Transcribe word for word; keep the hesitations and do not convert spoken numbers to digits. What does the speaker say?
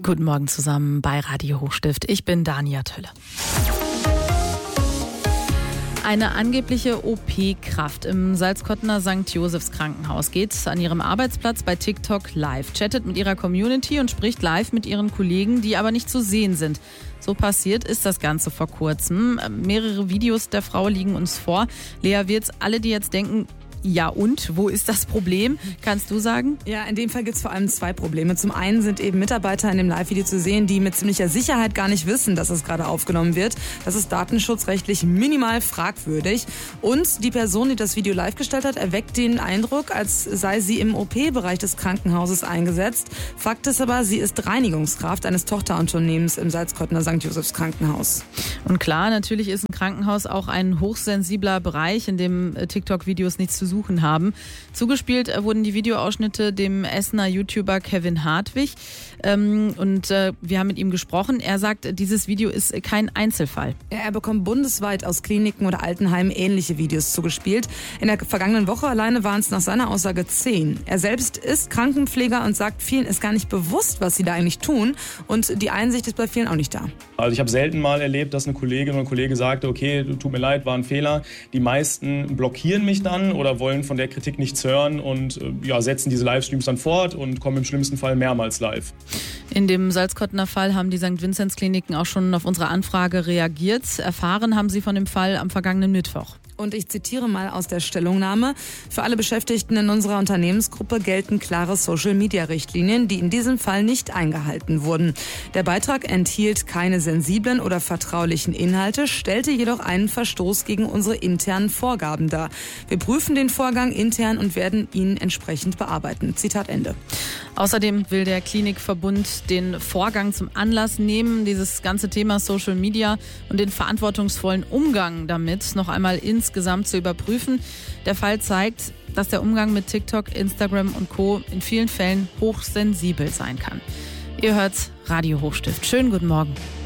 Guten Morgen zusammen bei Radio Hochstift. Ich bin Dania Tölle. Eine angebliche O P-Kraft im Salzkottener Sankt Josephs Krankenhaus geht an ihrem Arbeitsplatz bei TikTok live, chattet mit ihrer Community und spricht live mit ihren Kollegen, die aber nicht zu sehen sind. So passiert ist das Ganze vor kurzem. Mehrere Videos der Frau liegen uns vor. Lea Wirz, alle, die jetzt denken, ja und, wo ist das Problem? Kannst du sagen? Ja, in dem Fall gibt es vor allem zwei Probleme. Zum einen sind eben Mitarbeiter in dem Live-Video zu sehen, die mit ziemlicher Sicherheit gar nicht wissen, dass es gerade aufgenommen wird. Das ist datenschutzrechtlich minimal fragwürdig. Und die Person, die das Video live gestellt hat, erweckt den Eindruck, als sei sie im O P-Bereich des Krankenhauses eingesetzt. Fakt ist aber, sie ist Reinigungskraft eines Tochterunternehmens im Salzkottener Sankt Josephs Krankenhaus. Und klar, natürlich ist ein Krankenhaus auch ein hochsensibler Bereich, in dem TikTok-Videos nichts zu suchen haben. Zugespielt wurden die Videoausschnitte dem Essener YouTuber Kevin Hartwig. Ähm, und äh, wir haben mit ihm gesprochen. Er sagt, dieses Video ist kein Einzelfall. Ja, er bekommt bundesweit aus Kliniken oder Altenheimen ähnliche Videos zugespielt. In der vergangenen Woche alleine waren es nach seiner Aussage zehn. Er selbst ist Krankenpfleger und sagt, vielen ist gar nicht bewusst, was sie da eigentlich tun. Und die Einsicht ist bei vielen auch nicht da. Also ich habe selten mal erlebt, dass eine Kollegin oder ein Kollege sagte, okay, tut mir leid, war ein Fehler. Die meisten blockieren mich dann oder wollen von der Kritik nichts hören und ja, setzen diese Livestreams dann fort und kommen im schlimmsten Fall mehrmals live. In dem Salzkottener Fall haben die Sankt Vinzenz Kliniken auch schon auf unsere Anfrage reagiert. Erfahren haben sie von dem Fall am vergangenen Mittwoch. Und ich zitiere mal aus der Stellungnahme. Für alle Beschäftigten in unserer Unternehmensgruppe gelten klare Social-Media-Richtlinien, die in diesem Fall nicht eingehalten wurden. Der Beitrag enthielt keine sensiblen oder vertraulichen Inhalte, stellte jedoch einen Verstoß gegen unsere internen Vorgaben dar. Wir prüfen den Vorgang intern und werden ihn entsprechend bearbeiten. Zitat Ende. Außerdem will der Klinikverbund den Vorgang zum Anlass nehmen, dieses ganze Thema Social Media und den verantwortungsvollen Umgang damit noch einmal insgesamt zu überprüfen. Der Fall zeigt, dass der Umgang mit TikTok, Instagram und Co. in vielen Fällen hochsensibel sein kann. Ihr hört Radio Hochstift. Schönen guten Morgen.